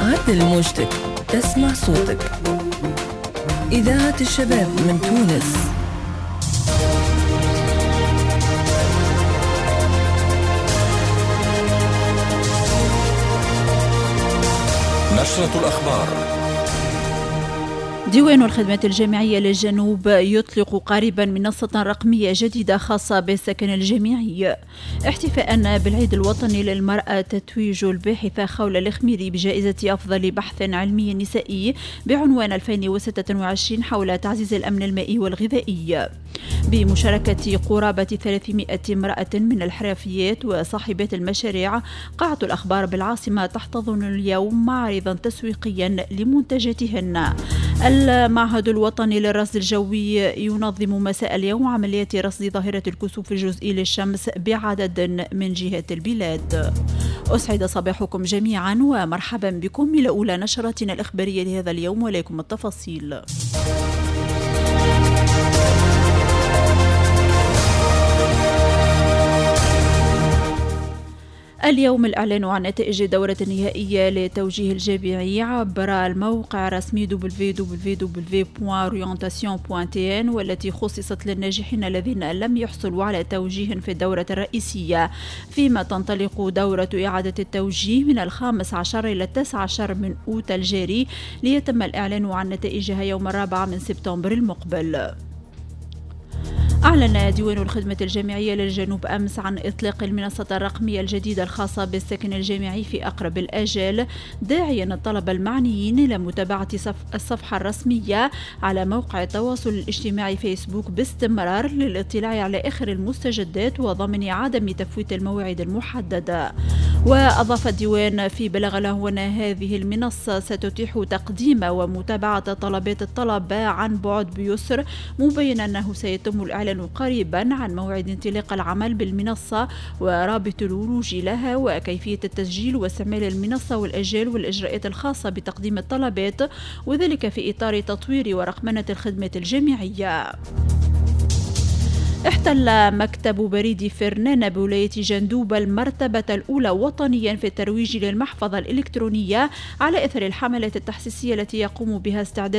عدل موجتك، تسمع صوتك. إذاعة الشباب من تونس. نشرة الأخبار. ديوان الخدمات الجامعية للجنوب يطلق قريبا منصة رقمية جديدة خاصة بالسكن الجامعي. احتفاء بالعيد الوطني للمرأة، تتويج الباحثة خولة الخميري بجائزة أفضل بحث علمي نسائي بعنوان 2026 حول تعزيز الأمن المائي والغذائي، بمشاركة قرابة 300 امرأة من الحرفيات وصاحبات المشاريع. قاعة الأخبار بالعاصمة تحتضن اليوم معرضا تسويقيا لمنتجاتهن. المعهد الوطني للرصد الجوي ينظم مساء اليوم عمليات رصد ظاهرة الكسوف الجزئي للشمس بعدد من جهات البلاد. أسعد صباحكم جميعا ومرحبا بكم إلى أولى نشرتنا الإخبارية لهذا اليوم، وليكم التفاصيل. اليوم الإعلان عن نتائج الدورة النهائية لتوجيه الجامعي عبر الموقع الرسمي www.orientation.tn، والتي خصصت للناجحين الذين لم يحصلوا على توجيه في الدورة الرئيسية، فيما تنطلق دورة إعادة التوجيه من 15 إلى 19 من أوت الجاري، ليتم الإعلان عن نتائجها يوم 4 من سبتمبر المقبل. أعلن ديوان الخدمة الجامعية للجنوب أمس عن إطلاق المنصة الرقمية الجديدة الخاصة بالسكن الجامعي في أقرب الآجال، داعيا الطلبة المعنيين إلى متابعة الصفحة الرسمية على موقع التواصل الاجتماعي فيسبوك باستمرار للاطلاع على آخر المستجدات وضمن عدم تفويت الموعد المحددة. وأضاف الديوان في بلاغ له أن هذه المنصة ستتيح تقديم ومتابعة طلبات الطلبة عن بعد بيسر، مبينا أنه سيتم الإعلان قريبا عن موعد انطلاق العمل بالمنصة ورابط الولوج لها وكيفية التسجيل واستعمال المنصة والأجال والإجراءات الخاصة بتقديم الطلبات، وذلك في إطار تطوير ورقمنة الخدمات الجامعية. احتل مكتب بريد فرنان بولاية جندوب المرتبة الأولى وطنيا في الترويج للمحفظة الإلكترونية على إثر الحملة التحسيسية التي يقوم بها استعداد